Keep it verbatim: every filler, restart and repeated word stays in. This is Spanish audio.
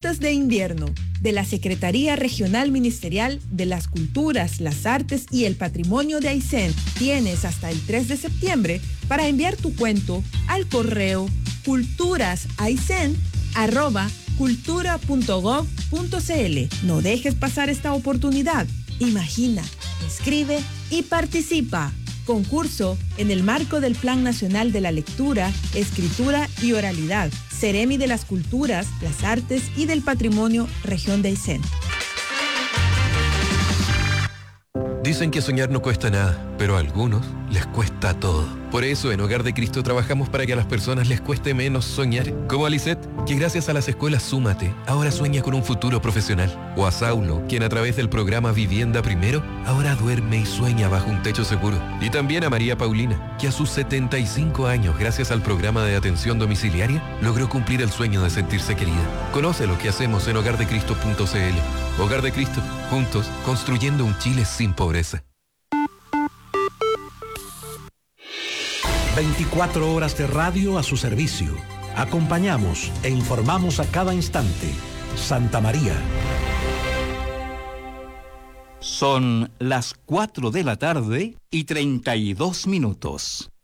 Ofertas de invierno de la Secretaría Regional Ministerial de las Culturas, las Artes y el Patrimonio de Aysén. Tienes hasta el tres de septiembre para enviar tu cuento al correo culturasaysén arroba cultura punto gov punto cl. No dejes pasar esta oportunidad. Imagina, escribe y participa. Concurso en el marco del Plan Nacional de la Lectura, Escritura y Oralidad. Seremi de las Culturas, las Artes y del Patrimonio, Región de Aysén. Dicen que soñar no cuesta nada, pero a algunos les cuesta todo. Por eso en Hogar de Cristo trabajamos para que a las personas les cueste menos soñar. Como a Lisette, que gracias a las escuelas Súmate, ahora sueña con un futuro profesional. O a Saulo, quien a través del programa Vivienda Primero, ahora duerme y sueña bajo un techo seguro. Y también a María Paulina, que a sus setenta y cinco años, gracias al programa de atención domiciliaria, logró cumplir el sueño de sentirse querida. Conoce lo que hacemos en hogar de cristo punto cl. Hogar de Cristo, juntos, construyendo un Chile sin pobreza. veinticuatro horas de radio a su servicio. Acompañamos e informamos a cada instante. Santa María. Son las cuatro de la tarde y treinta y dos minutos.